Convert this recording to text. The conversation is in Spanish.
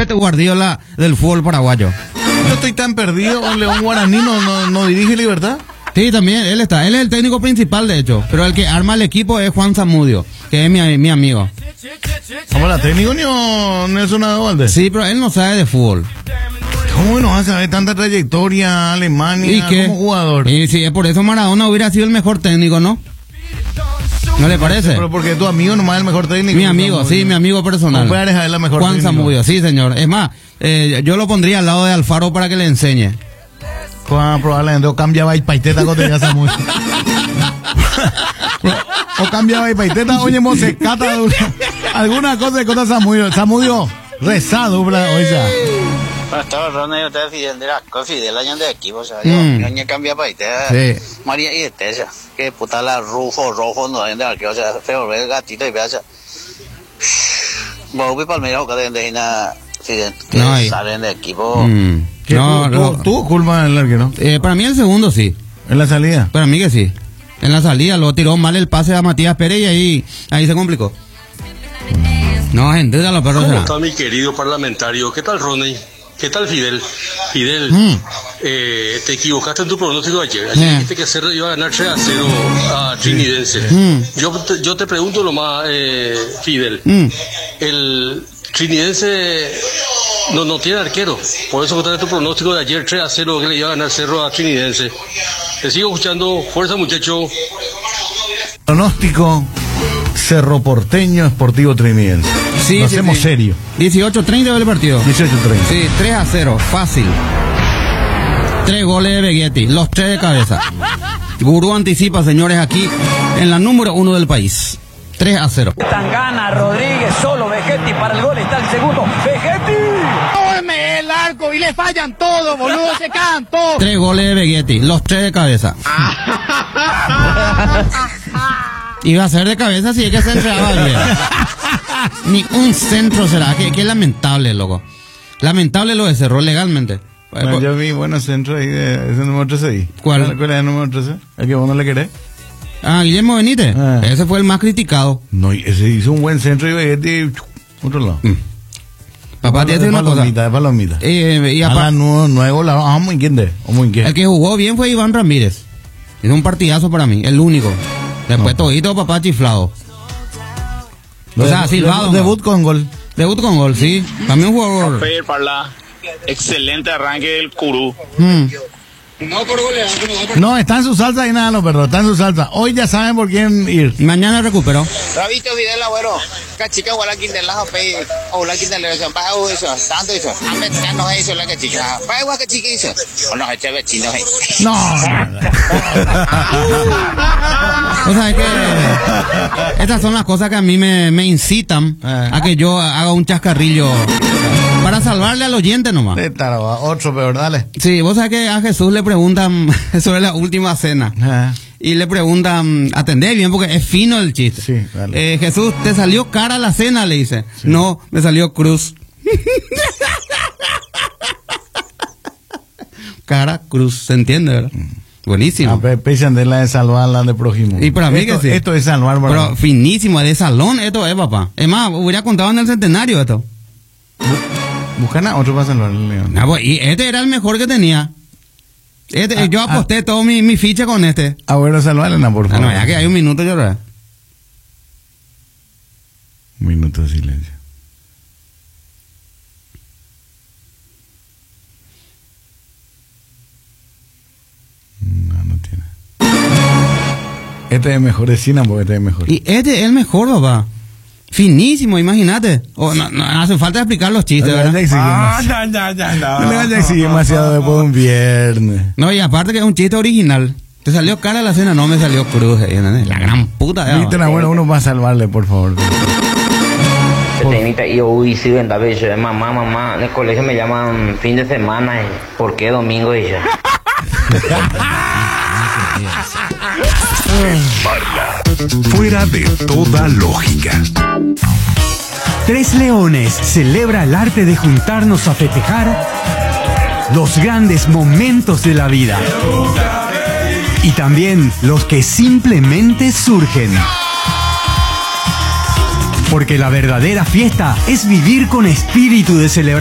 Pep Guardiola del fútbol paraguayo. Yo estoy tan perdido con León Guaraní, no dirige Libertad. Sí, también, él es el técnico principal, de hecho, pero el que arma el equipo es Juan Zamudio, que es mi amigo. ¿Cómo la técnico ni Nelson Adovalde? Sí, pero él no sabe de fútbol. ¿Cómo no vas a saber tanta trayectoria, Alemania, ¿Y qué? como jugador? Y sí, por eso Maradona hubiera sido el mejor técnico, ¿no? ¿No le parece? Pero porque tu amigo nomás es el mejor técnico. Mi amigo, sí, mi amigo personal. No puede dejar la mejor Juan técnico. Zamudio, sí, señor. Es más, yo lo pondría al lado de Alfaro para que le enseñe. Probablemente o cambiaba y paiteta con tenía Zamudio. O cambiaba y paiteta, oye, mosecata, alguna cosa de cosa Zamudio. Zamudio, rezado, oiga. Estaba hablando yo de Fidel de la Fidel año de equipo, o sea, yo no cambia paiteta. Sí. María y Estesia, que puta la rojo, no hay de arqueo, o sea, feo, ve el gatito y ve hacia. Bobby Palmeiras, que de nada, Fidel, que No hay. salen de equipo. ¿Tú culpa en el arquero? Para mí el segundo sí. ¿En la salida? Para mí que sí. En la salida lo tiró mal el pase a Matías Pérez y ahí se complicó. No, gente, de los perros. ¿Cómo está mi querido parlamentario? ¿Qué tal, Ronnie? ¿Qué tal, Fidel? Fidel, te equivocaste en tu pronóstico de ayer. Ayer dijiste que Cerro iba a ganar 3-0 a Trinidense. Yo te pregunto nomás, Fidel. El Trinidense no tiene arquero. Por eso contaste tu pronóstico de ayer 3-0 que le iba a ganar Cerro a Trinidense. Te sigo escuchando. Fuerza, muchacho. Pronóstico Cerro Porteño Sportivo Trinidense. Sí, Lo sí, hacemos sí. serio. 18-30 del partido. 18-30. Sí, 3-0, fácil. 3 goles de Begetti, los 3 de cabeza. Gurú anticipa, señores, aquí en la número 1 del país. 3-0. Tangana, Rodríguez, solo Begetti para el gol, está el segundo. ¡Begetti! ¡Tómeme el arco y le fallan todo, boludo! ¡Se caen todos! 3 goles de Begetti, los 3 de cabeza. Iba a ser de cabeza si es que se entraba bien. Ni un centro será. Qué lamentable, loco. Lamentable lo de Cerro legalmente. Bueno, yo vi buenos centros ahí de ese número 13 ahí. ¿Cuál? ¿Cuál es el número 13? ¿El que vos no le querés? Guillermo Benítez. Ese fue el más criticado. No, ese hizo un buen centro y Begetti otro lado. Papá, te hace una cosa. De palomita. Y aparte, nuevo la vamos el que jugó bien fue Iván Ramírez. Hizo un partidazo para mí, el único. Después todito papá chiflado. O sea, silbado. Debut con gol. Debut con gol, sí. También un jugador. Parla, excelente arranque del Curú. No, está en su salsa y nada, no, perdón, está en su salsa. Hoy ya saben por quién ir. Mañana recuperó. Rabito Fidel abuelo, cachica wala quindela pe o la quindela son pa eso, tanto eso. Ame no eso la cachica. Pa wa cachica eso. O no eche vecino ahí. No. O sea, es que estas son las cosas que a mí me incitan a que yo haga un chascarrillo para salvarle al oyente nomás. Otro peor, dale. Sí, vos sabés que a Jesús le preguntan sobre la última cena. Y le preguntan, atendé bien porque es fino el chiste. Sí, dale. Jesús, ¿te salió cara la cena? Le dice. Sí. No, me salió cruz. Cara, cruz, ¿se entiende, verdad? Buenísimo. Pesan de la de salvar, la de prójimo. Y para mí que sí. Esto es salvar, ¿verdad? Pero finísimo, de salón, esto es, papá. Es más, hubiera contado en el centenario esto. Buscan a otro para salvar el León. Pues, y este era el mejor que tenía. Yo aposté todo mi ficha con este. Abuelo, salvarle, por favor. No, ya que hay un minuto, yo creo. Un minuto de silencio. No tiene. Este es mejor, es Sina porque este es mejor. Y este es el mejor, papá. Finísimo, imagínate. No hace falta explicar los chistes, ¿verdad? No le vayas a exigir demasiado después de un viernes. No, y aparte que es un chiste original. ¿Te salió cara la cena? No, me salió cruz. La gran puta. Viste, bueno, uno va a salvarle, por favor. Y hoy sí, mamá, en el colegio me llaman fin de semana. ¿Por qué domingo? Y ya. Fuera de toda lógica. Tres Leones celebra el arte de juntarnos a festejar los grandes momentos de la vida y también los que simplemente surgen. Porque la verdadera fiesta es vivir con espíritu de celebración.